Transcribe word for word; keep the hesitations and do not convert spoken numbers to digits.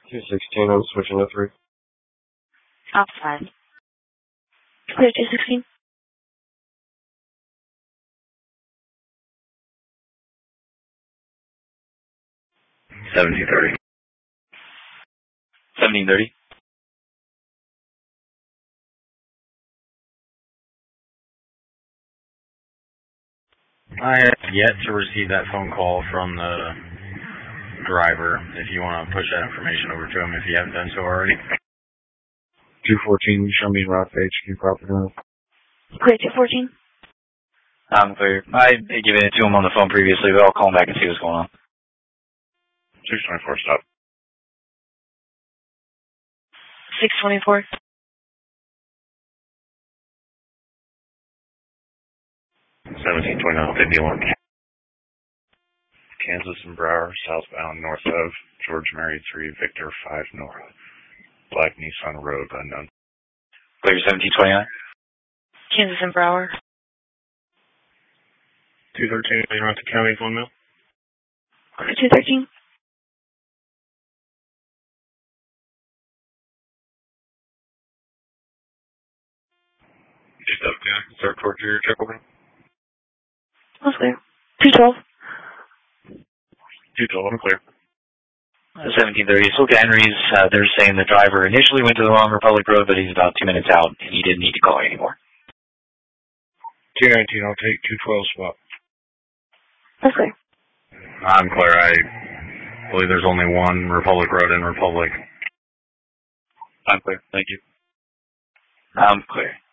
two sixteen, I'm switching to three. Outside. Clear two sixteen. seventeen thirty. seventeen thirty. I have yet to receive that phone call from the driver. If you want to push that information over to him, if you haven't done so already. two fourteen, show me route to H Q property. Clear two fourteen. I'm clear. I had given it to him on the phone previously, but I'll call him back and see what's going on. six twenty-four, stop. six twenty-four. seventeen twenty-nine, fifty-one. Kansas and Brower, southbound north of George Mary three, Victor five north. Black Nissan Road, unknown. Clear seventeen twenty-nine. Kansas and Brower. two thirteen, north of County, one mil. Clear two thirteen. Just up, yeah. Start towards your check over. That's clear. two twelve. two twelve, I'm clear. seventeen thirty. So look at Henry's. Uh, they're saying the driver initially went to the wrong Republic Road, but he's about two minutes out, and he didn't need to call you anymore. two nineteen, I'll take two twelve spot. That's clear. I'm clear. I believe there's only one Republic Road in Republic. I'm clear. Thank you. I'm clear.